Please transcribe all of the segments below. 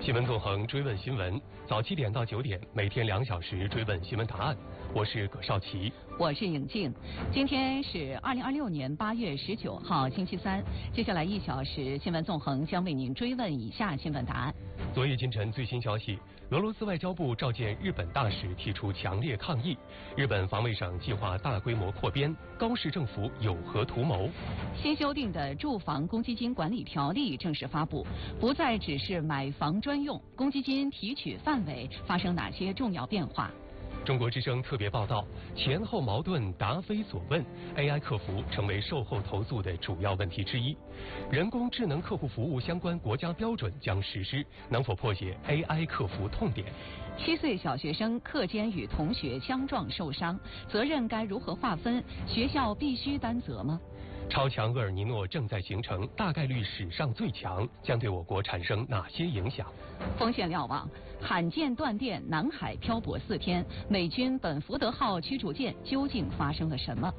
新闻纵横追问新闻，早7点到9点，每天2小时追问新闻答案。我是葛少奇， 我是颖静。今天是2026年8月19号，星期三。接下来1小时，新闻纵横将为您追问以下新闻答案。 昨夜今晨最新消息，俄罗斯外交部召见日本大使，提出强烈抗议。日本防卫省计划大规模扩编，高市政府有何图谋？ 新修订的住房公积金管理条例正式发布，不再只是买房专用，公积金提取范围发生哪些重要变化？ 中国之声特别报道，前后矛盾答非所问 ，AI 客服成为售后投诉的主要问题之一。人工智能客户服务相关国家标准将实施，能否破解 AI 客服痛点 ？7岁小学生课间与同学相撞受伤，责任该如何划分？学校必须担责吗？ 超强厄尔尼诺正在形成，大概率史上最强，将对我国产生哪些影响？ 锋线瞭望，罕见断电，南海漂泊4天，美军本福德号驱逐舰究竟发生了什么？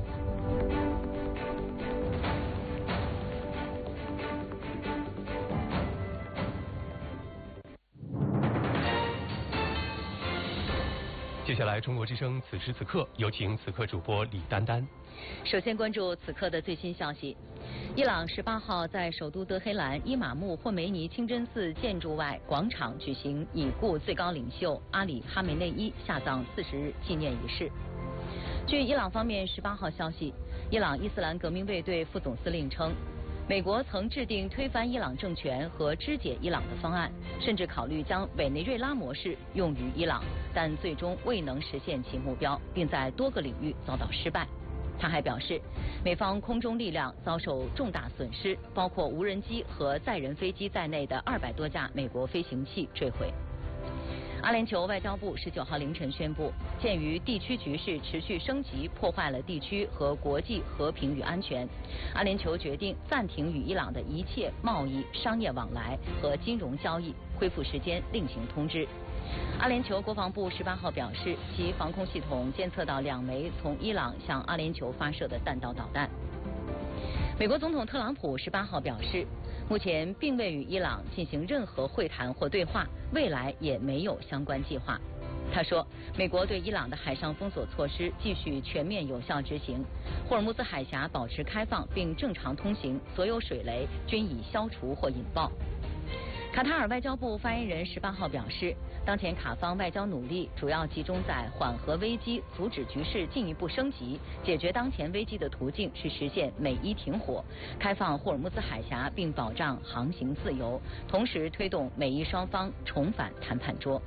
接下来，中国之声此时此刻，有请此刻主播李丹丹。 首先关注此刻的最新消息：伊朗18号在首都德黑兰伊玛目霍梅尼清真寺建筑外广场举行已故最高领袖阿里哈梅内伊下葬40日纪念仪式。据伊朗方面18号消息，伊朗伊斯兰革命卫队副总司令称，美国曾制定推翻伊朗政权和肢解伊朗的方案，甚至考虑将委内瑞拉模式用于伊朗，但最终未能实现其目标，并在多个领域遭到失败。他还表示，美方空中力量遭受重大损失，包括无人机和载人飞机在内的200多架美国飞行器坠毁。阿联酋外交部19号凌晨宣布，鉴于地区局势持续升级，破坏了地区和国际和平与安全，阿联酋决定暂停与伊朗的一切贸易、商业往来和金融交易，恢复时间另行通知。阿联酋国防部18号表示，其防空系统监测到2枚从伊朗向阿联酋发射的弹道导弹。美国总统特朗普18号表示，目前并未与伊朗进行任何会谈或对话，未来也没有相关计划。他说，美国对伊朗的海上封锁措施继续全面有效执行，霍尔木兹海峡保持开放并正常通行，所有水雷均已消除或引爆。卡塔尔外交部发言人18号表示，当前卡方外交努力主要集中在缓和危机、阻止局势进一步升级。解决当前危机的途径是实现美伊停火，开放霍尔木兹海峡并保障航行自由，同时推动美伊双方重返谈判桌。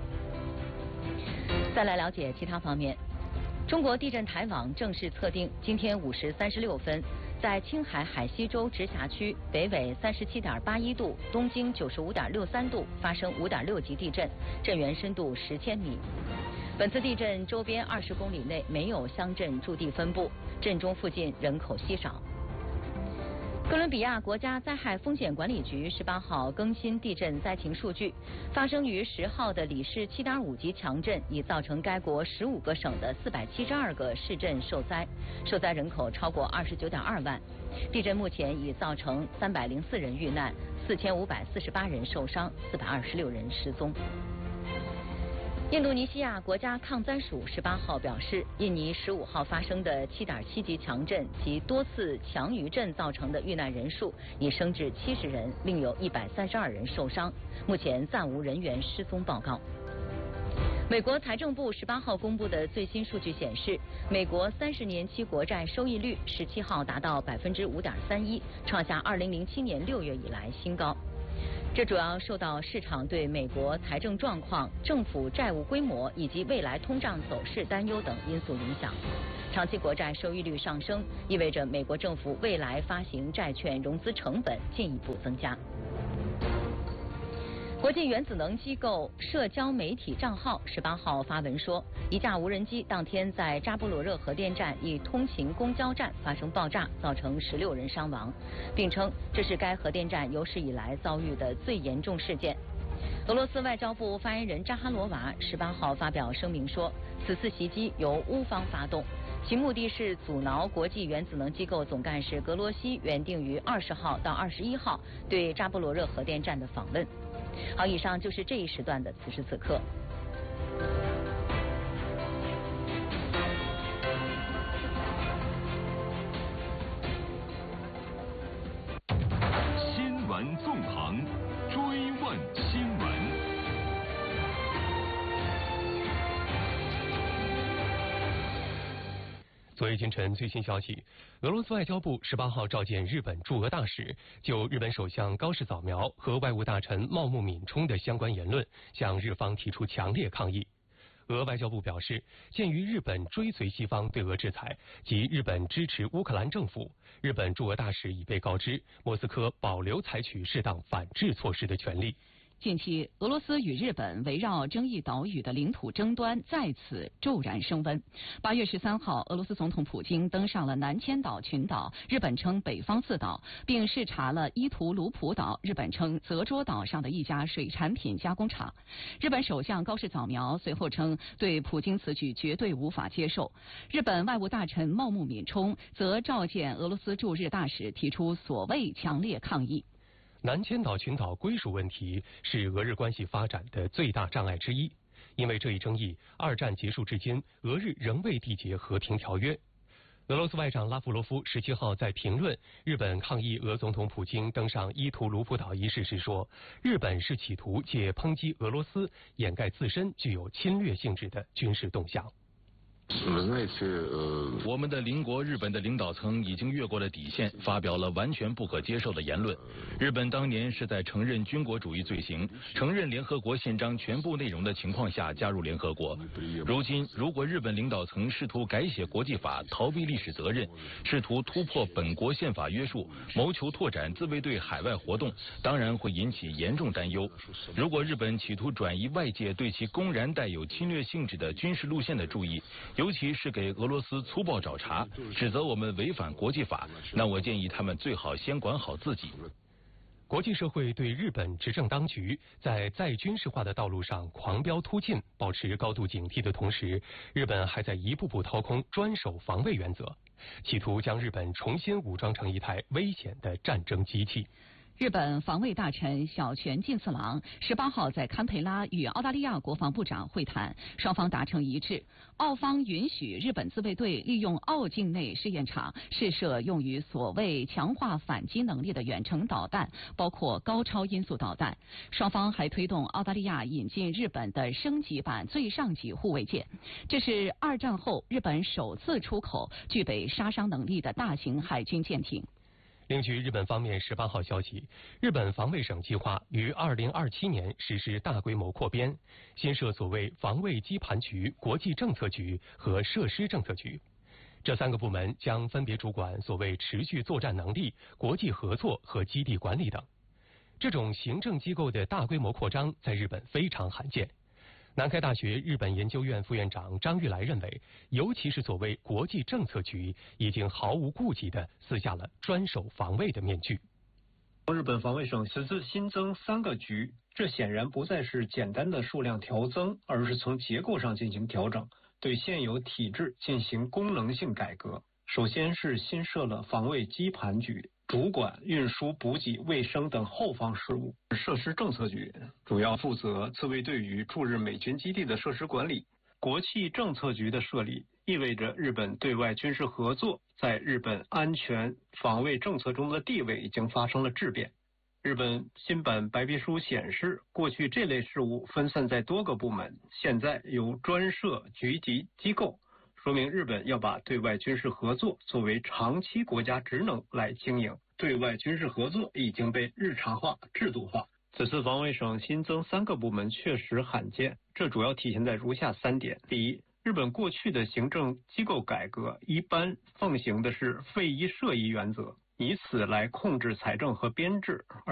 再来了解其他方面。中国地震台网正式测定，今天5时36分，在青海海西州直辖区北纬37.81度、东经95.63度发生5.6级地震，震源深度10千米。本次地震周边20公里内没有乡镇驻地分布，震中附近人口稀少。哥伦比亚国家灾害风险管理局18号更新地震灾情数据，发生于10号的里氏7.5级强震已造成该国15个省的472个市镇受灾，受灾人口超过29.2万。地震目前已造成304人遇难，4548人受伤，426人失踪。印度尼西亚国家抗灾署18号表示，印尼15号发生的7.7级强震及多次强余震造成的遇难人数已升至70人，另有132人受伤，目前暂无人员失踪报告。美国财政部18号公布的最新数据显示，美国30年期国债收益率17号达到5.31%，创下2007年6月以来新高。这主要受到市场对美国财政状况、政府债务规模以及未来通胀走势担忧等因素影响。长期国债收益率上升，意味着美国政府未来发行债券融资成本进一步增加。国际原子能机构社交媒体账号18号发文说，一架无人机当天在扎波罗热核电站一通勤公交站发生爆炸，造成16人伤亡，并称这是该核电站有史以来遭遇的最严重事件。俄罗斯外交部发言人扎哈罗娃18号发表声明说，此次袭击由乌方发动，其目的是阻挠国际原子能机构总干事格罗西原定于20号到21号对扎波罗热核电站的访问。 好，以上就是这一时段的此时此刻。 新闻纵横，追问新闻。 昨夜今晨最新消息，俄罗斯外交部18号召见日本驻俄大使，就日本首相高市早苗和外务大臣茂木敏充的相关言论，向日方提出强烈抗议。俄外交部表示，鉴于日本追随西方对俄制裁及日本支持乌克兰政府，日本驻俄大使已被告知，莫斯科保留采取适当反制措施的权利。 近期，俄罗斯与日本围绕争议岛屿的领土争端再次骤然升温。8月13号，俄罗斯总统普京登上了南千岛群岛，日本称北方四岛，并视察了伊图鲁普岛，日本称泽捉岛上的一家水产品加工厂。日本首相高市早苗随后称，对普京此举绝对无法接受。日本外务大臣茂木敏充则召见俄罗斯驻日大使，提出所谓强烈抗议。 南千岛群岛归属问题是俄日关系发展的最大障碍之一，因为这一争议，二战结束至今，俄日仍未缔结和平条约。俄罗斯外长拉夫罗夫17号在评论日本抗议俄总统普京登上伊图鲁普岛一事时说，日本是企图借抨击俄罗斯掩盖自身具有侵略性质的军事动向。 我们的邻国日本的领导层已经越过了底线，发表了完全不可接受的言论。日本当年是在承认军国主义罪行、承认联合国宪章全部内容的情况下加入联合国。如今，如果日本领导层试图改写国际法、逃避历史责任，试图突破本国宪法约束，谋求拓展自卫队海外活动，当然会引起严重担忧。如果日本企图转移外界对其公然带有侵略性质的军事路线的注意，尤其是给俄罗斯粗暴找茬，指责我们违反国际法，那我建议他们最好先管好自己。 国际社会对日本执政当局在再军事化的道路上狂飙突进保持高度警惕的同时，日本还在一步步掏空专守防卫原则，企图将日本重新武装成一台危险的战争机器。 日本防卫大臣小泉进次郎18号在堪培拉与澳大利亚国防部长会谈，双方达成一致，澳方允许日本自卫队利用澳境内试验场试射用于所谓强化反击能力的远程导弹，包括高超音速导弹。双方还推动澳大利亚引进日本的升级版最上级护卫舰，这是二战后日本首次出口具备杀伤能力的大型海军舰艇。 另据日本方面18号消息，日本防卫省计划于2027年实施大规模扩编，新设所谓防卫基盘局、国际政策局和设施政策局。这3个部门将分别主管所谓持续作战能力、国际合作和基地管理等。这种行政机构的大规模扩张在日本非常罕见。南开大学日本研究院副院长张玉来认为，尤其是所谓国际政策局已经毫无顾忌地撕下了专守防卫的面具。 日本防卫省此次新增3个局，这显然不再是简单的数量调增，而是从结构上进行调整，对现有体制进行功能性改革。首先是新设了防卫基盘局，主管运输、补给、卫生等后方事务；设施政策局主要负责自卫队与驻日美军基地的设施管理。国际政策局的设立意味着日本对外军事合作在日本安全防卫政策中的地位已经发生了质变。日本新版白皮书显示，过去这类事务分散在多个部门，现在由专设局级机构，说明日本要把对外军事合作作为长期国家职能来经营，对外军事合作已经被日常化、制度化。此次防卫省新增3个部门确实罕见，这主要体现在如下3点：第一，日本过去的行政机构改革一般奉行的是废一设一原则，以此来控制财政和编制，